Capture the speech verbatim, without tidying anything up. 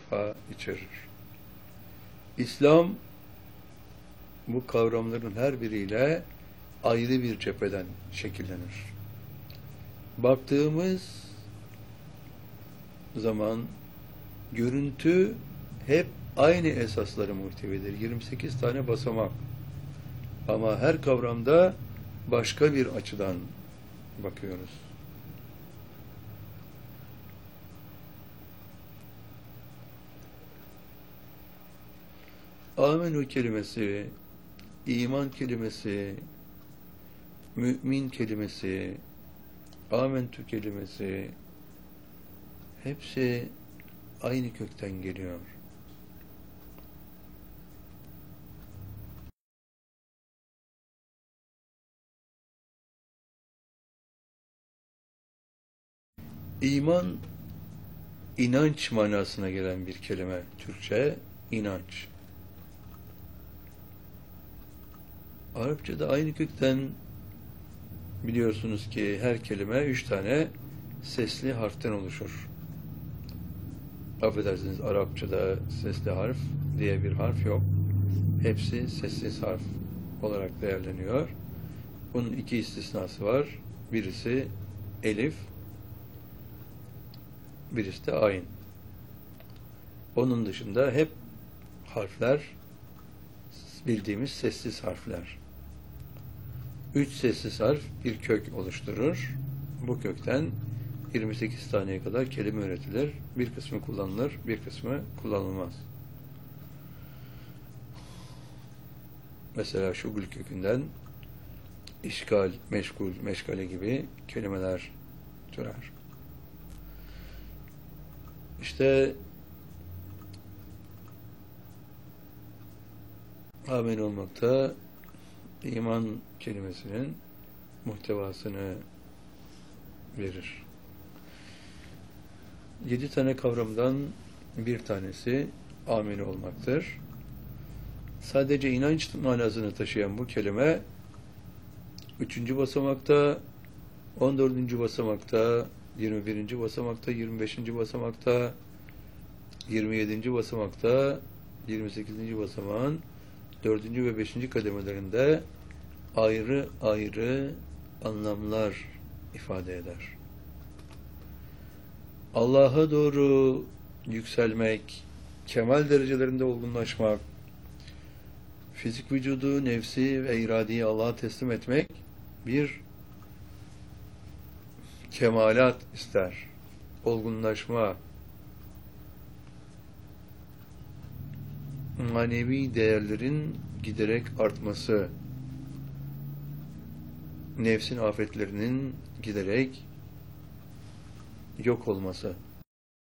ha içerir. İslam bu kavramların her biriyle ayrı bir cepheden şekillenir. Baktığımız zaman görüntü hep aynı esasları muhtevidir. yirmi sekiz tane basamak. Ama her kavramda başka bir açıdan bakıyoruz. Amenü kelimesi, iman kelimesi, mümin kelimesi, amentü kelimesi hepsi aynı kökten geliyor. İman, inanç manasına gelen bir kelime. Türkçe, inanç. Arapçada aynı kökten biliyorsunuz ki her kelime üç tane sesli harften oluşur. Affedersiniz, Arapçada sesli harf diye bir harf yok. Hepsi sessiz harf olarak değerleniyor. Bunun iki istisnası var. Birisi elif, birisi de ayn. Onun dışında hep harfler bildiğimiz sessiz harfler. Üç sessiz harf bir kök oluşturur. Bu kökten yirmi sekiz taneye kadar kelime üretilir. Bir kısmı kullanılır, bir kısmı kullanılmaz. Mesela şugul kökünden işgal, meşgul, meşgale gibi kelimeler türer. İşte amin olmakta iman kelimesinin muhtevasını verir. Yedi tane kavramdan bir tanesi amin olmaktır. Sadece inanç manasını taşıyan bu kelime üçüncü basamakta, on dördüncü basamakta, yirmi birinci basamakta, yirmi beşinci basamakta, yirmi yedinci basamakta, yirmi sekizinci basamağın dördüncü ve beşinci kademelerinde ayrı ayrı anlamlar ifade eder. Allah'a doğru yükselmek, kemal derecelerinde olgunlaşmak, fizik vücudu, nefsi ve iradeyi Allah'a teslim etmek bir kemalat ister. Olgunlaşma, manevi değerlerin giderek artması, nefsin afetlerinin giderek yok olması.